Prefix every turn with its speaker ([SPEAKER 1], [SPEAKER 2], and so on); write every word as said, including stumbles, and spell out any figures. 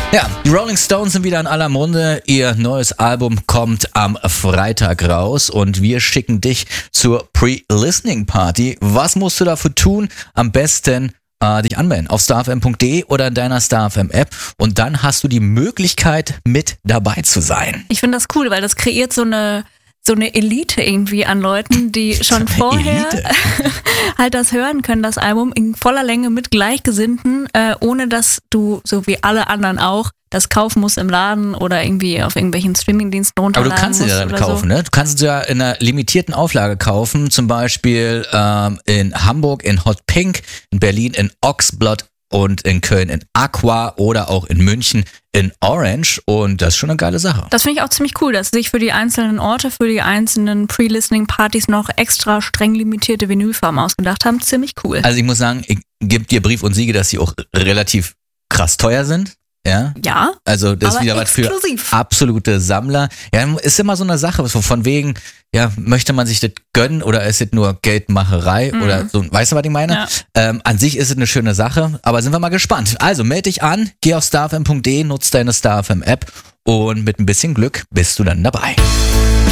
[SPEAKER 1] Ja, die Rolling Stones sind wieder in aller Munde. Ihr neues Album kommt am Freitag raus und wir schicken dich zur Pre-Listening Party. Was musst du dafür tun? Am besten äh, dich anmelden auf starfm punkt de oder in deiner StarFM App und dann hast du die Möglichkeit, mit dabei zu sein.
[SPEAKER 2] Ich finde das cool, weil das kreiert so eine so eine Elite irgendwie an Leuten, die schon
[SPEAKER 1] So
[SPEAKER 2] vorher
[SPEAKER 1] Elite.
[SPEAKER 2] halt das hören können, das Album in voller Länge mit Gleichgesinnten, äh, ohne dass du, so wie alle anderen auch, das kaufen musst im Laden oder irgendwie auf irgendwelchen Streamingdiensten
[SPEAKER 1] Aber
[SPEAKER 2] runterladen
[SPEAKER 1] du kannst sie
[SPEAKER 2] musst
[SPEAKER 1] ja dann
[SPEAKER 2] oder
[SPEAKER 1] kaufen,
[SPEAKER 2] so.
[SPEAKER 1] ne? Du kannst sie ja in einer limitierten Auflage kaufen, zum Beispiel ähm, in Hamburg in Hot Pink, in Berlin in Oxblood und in Köln in Aqua oder auch in München in Orange und das ist schon eine geile Sache.
[SPEAKER 2] Das finde ich auch ziemlich cool, dass sie sich für die einzelnen Orte, für die einzelnen Pre-Listening-Partys noch extra streng limitierte Vinylfarben ausgedacht haben. Ziemlich cool.
[SPEAKER 1] Also ich muss sagen, ich gebe dir Brief und Siege, dass sie auch relativ krass teuer sind. Ja,
[SPEAKER 2] Ja,
[SPEAKER 1] also das ist
[SPEAKER 2] aber
[SPEAKER 1] wieder was für
[SPEAKER 2] exklusiv.
[SPEAKER 1] absolute Sammler. Ja, ist immer so eine Sache, so von wegen, ja, möchte man sich das gönnen oder ist es nur Geldmacherei
[SPEAKER 2] Mhm.
[SPEAKER 1] oder so, weißt du, was ich meine?
[SPEAKER 2] Ja.
[SPEAKER 1] Ähm, an sich ist es eine schöne Sache, aber sind wir mal gespannt. Also melde dich an, geh auf starfm punkt de, nutz deine StarFM App und mit ein bisschen Glück bist du dann dabei.